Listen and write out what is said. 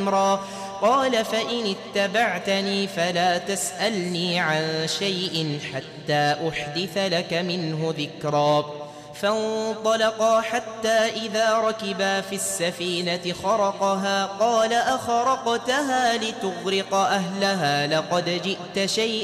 قال فإن اتبعتني فلا تسألني عن شيء حتى أحدث لك منه ذكرا فانطلقا حتى إذا ركبا في السفينة خرقها قال أخرقتها لتغرق أهلها لقد جئت شيئا